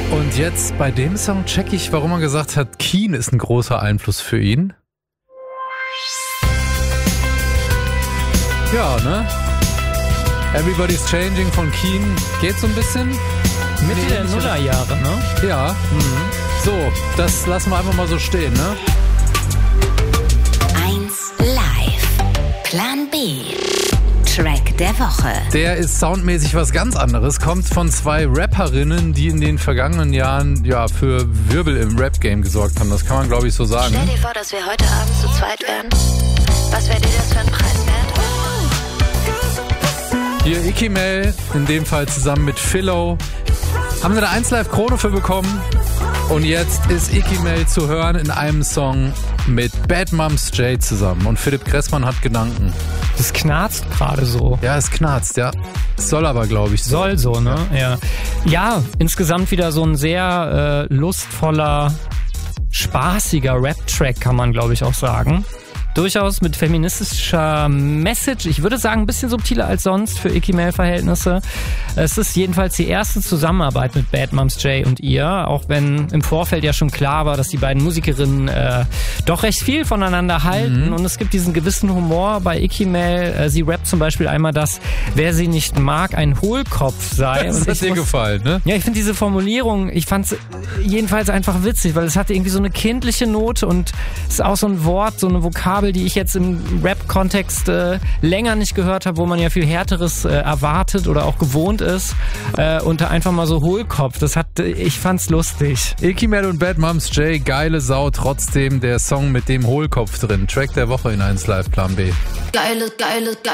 Und jetzt bei dem Song check ich, warum er gesagt hat, Keane ist ein großer Einfluss für ihn. Ja, ne? Everybody's Changing von Keane geht so ein bisschen. Mitte der Nullerjahre, ne? Ja. So, das lassen wir einfach mal so stehen, ne? 1 Live. Plan B. Track der Woche. Der ist soundmäßig was ganz anderes, kommt von 2 Rapperinnen, die in den vergangenen Jahren ja für Wirbel im Rap-Game gesorgt haben. Das kann man, glaube ich, so sagen. Stell dir vor, dass wir heute Abend zu zweit wären. Was wäre dir das für ein Preis wert? Hier Icky Mel, in dem Fall zusammen mit Philo, haben sie da 1 Live Krone für bekommen. Und jetzt ist Icky Mel zu hören in einem Song mit Bad Moms J zusammen. Und Philipp Kressmann hat Gedanken. Das knarzt gerade so. Ja, es knarzt, ja. Es soll aber, glaube ich, so. Soll so, ne? Ja. Ja, insgesamt wieder so ein sehr lustvoller, spaßiger Rap-Track, kann man, glaube ich, auch sagen. Durchaus mit feministischer Message. Ich würde sagen, ein bisschen subtiler als sonst für Icky Mel-Verhältnisse. Es ist jedenfalls die erste Zusammenarbeit mit Bad Moms J und ihr, auch wenn im Vorfeld ja schon klar war, dass die beiden Musikerinnen doch recht viel voneinander halten. Und es gibt diesen gewissen Humor bei Icky Mel. Sie rappt zum Beispiel einmal, dass wer sie nicht mag, ein Hohlkopf sei. Das hat dir gefallen, ne? Ja, ich finde diese Formulierung, ich fand es jedenfalls einfach witzig, weil es hatte irgendwie so eine kindliche Note und es ist auch so ein Wort, so eine Vokabel, die ich jetzt im Rap-Kontext länger nicht gehört habe, wo man ja viel Härteres erwartet oder auch gewohnt ist. Und da einfach mal so Hohlkopf, ich fand's lustig. Icky Mel und Bad Moms J, geile Sau, trotzdem der Song mit dem Hohlkopf drin. Track der Woche in 1 Live Plan B. Geile